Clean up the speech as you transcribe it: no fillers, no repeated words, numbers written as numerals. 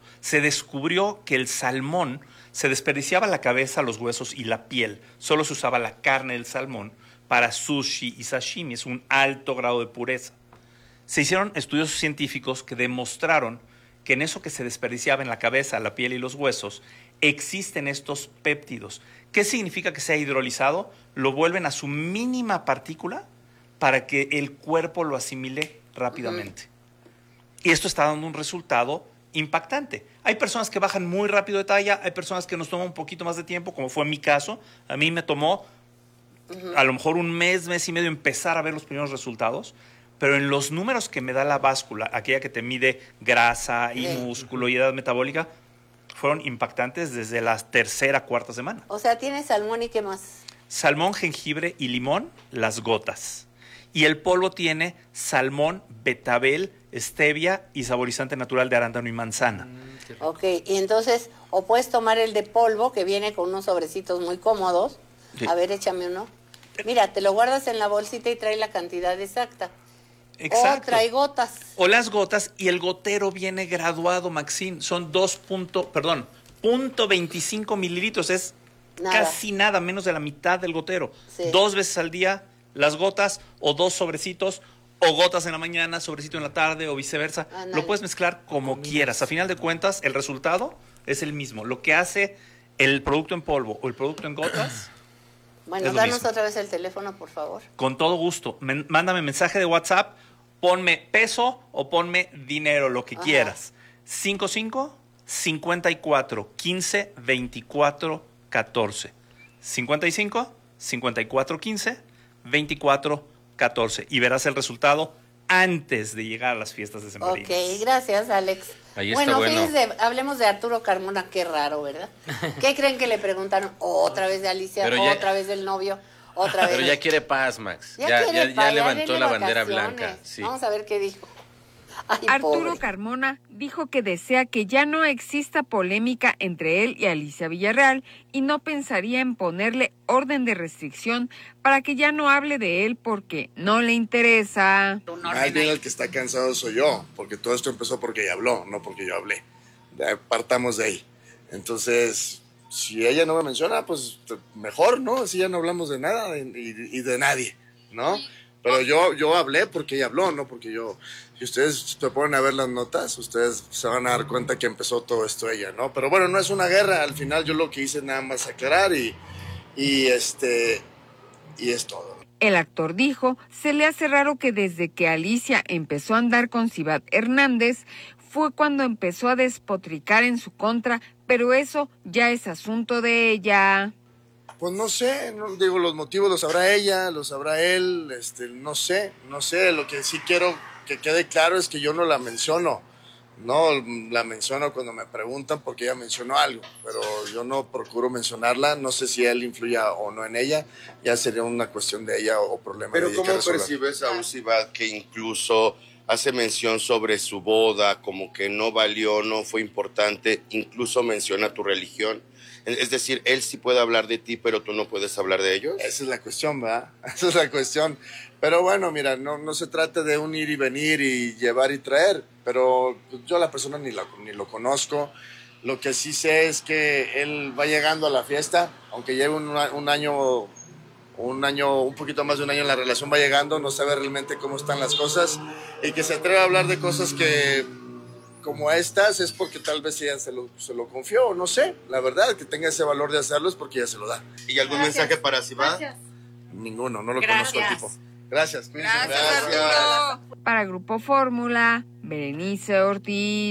Se descubrió que el salmón se desperdiciaba la cabeza, los huesos y la piel. Solo se usaba la carne del salmón para sushi y sashimi. Es un alto grado de pureza. Se hicieron estudios científicos que demostraron que en eso que se desperdiciaba en la cabeza, la piel y los huesos, existen estos péptidos. ¿Qué significa que sea hidrolizado? Lo vuelven a su mínima partícula para que el cuerpo lo asimile rápidamente. Y esto está dando un resultado impactante. Hay personas que bajan muy rápido de talla, hay personas que nos toman un poquito más de tiempo, como fue en mi caso. A mí me tomó a lo mejor un mes, mes y medio empezar a ver los primeros resultados, pero en los números que me da la báscula, aquella que te mide grasa y músculo y edad metabólica, fueron impactantes desde la tercera, cuarta semana. O sea, ¿tiene salmón y qué más? Salmón, jengibre y limón, las gotas. Y el polvo tiene salmón, betabel, stevia y saborizante natural de arándano y manzana. Ok, y entonces, o puedes tomar el de polvo, que viene con unos sobrecitos muy cómodos. Sí. A ver, échame uno. Mira, te lo guardas en la bolsita y trae la cantidad exacta. Exacto. O trae gotas. O las gotas, y el gotero viene graduado, Maxine. Son 0.25 mililitros. Es casi nada, menos de la mitad del gotero. Sí. 2 veces al día las gotas, o 2 sobrecitos, o gotas en la mañana, sobrecito en la tarde, o viceversa. Lo puedes mezclar como quieras. A final de cuentas, el resultado es el mismo. Lo que hace el producto en polvo o el producto en gotas... Bueno, danos otra vez el teléfono, por favor. Con todo gusto. Mándame mensaje de WhatsApp, ponme peso o ponme dinero, lo que quieras. 55 54 15 24 14. 55 54 15 24 14. Y verás el resultado antes de llegar a las fiestas de sembrinas. Ok, gracias, Alex. Bueno, fíjense, hablemos de Arturo Carmona, qué raro, ¿verdad? ¿Qué creen que le preguntaron? Otra vez de Alicia, otra vez del novio, otra vez. Pero ya quiere paz, Max. Ya levantó la bandera blanca. Sí. Vamos a ver qué dijo. Ay, Arturo pobre. Carmona dijo que desea que ya no exista polémica entre él y Alicia Villarreal y no pensaría en ponerle orden de restricción para que ya no hable de él porque no le interesa. Más bien el que está cansado soy yo, porque todo esto empezó porque ella habló, no porque yo hablé. Partamos de ahí. Entonces, si ella no me menciona, pues mejor, ¿no? Así ya no hablamos de nada y de nadie, ¿no? Pero yo hablé porque ella habló, no porque yo... Si ustedes se ponen a ver las notas, ustedes se van a dar cuenta que empezó todo esto ella, ¿no? Pero bueno, no es una guerra. Al final yo lo que hice nada más aclarar y es todo. El actor dijo, se le hace raro que desde que Alicia empezó a andar con Sivat Hernández, fue cuando empezó a despotricar en su contra, pero eso ya es asunto de ella. Pues no sé, no, digo, los motivos los sabrá ella, los sabrá él, no sé, lo que sí quiero que quede claro es que yo no la menciono, no la menciono cuando me preguntan porque ella mencionó algo, pero yo no procuro mencionarla, no sé si él influya o no en ella, ya sería una cuestión de ella o problema pero de ella. Pero ¿cómo percibes a un Sivat que incluso hace mención sobre su boda, como que no valió, no fue importante, incluso menciona tu religión? Es decir, él sí puede hablar de ti, pero tú no puedes hablar de ellos. Esa es la cuestión, ¿verdad? Esa es la cuestión. Pero bueno, mira, no se trata de un ir y venir y llevar y traer, pero yo a la persona ni lo conozco. Lo que sí sé es que él va llegando a la fiesta, aunque lleve un año, un poquito más de un año en la relación, va llegando, no sabe realmente cómo están las cosas y que se atreve a hablar de cosas que... como estas es porque tal vez ella se lo confió, no sé, la verdad, que tenga ese valor de hacerlo es porque ella se lo da. ¿Y algún mensaje para Sivat? Ninguno, no lo conozco al tipo. Gracias. Gracias. Para Grupo Fórmula, Berenice Ortiz.